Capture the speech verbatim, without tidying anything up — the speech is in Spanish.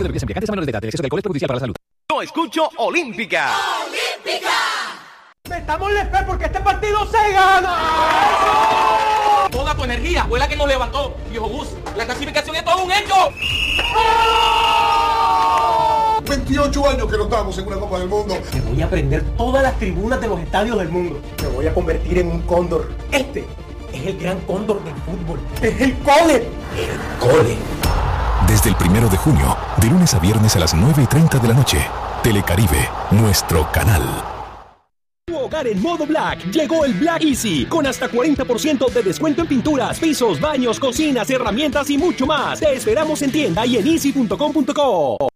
de bebidas embriagantes a menores de edad. El exceso de alcohol es perjudicial para la salud. Yo escucho Olímpica. ¡Olímpica! ¡Metamos la fe porque este partido se gana! Toda tu energía fue la que nos levantó, viejo Bus. La clasificación es todo un hecho. veintiocho años que no estamos en una Copa del Mundo. Me voy a prender todas las tribunas de los estadios del mundo. Me voy a convertir en un cóndor. Este es el gran cóndor del fútbol. Es el cole. El cole. Desde el primero de junio, de lunes a viernes a las nueve y treinta de la noche. Telecaribe, nuestro canal. Tu hogar en modo Black. Llegó el Black Easy, con hasta cuarenta por ciento de descuento en pinturas, pisos, baños, cocinas, herramientas y mucho más. Te esperamos en tienda y en easy punto com punto co.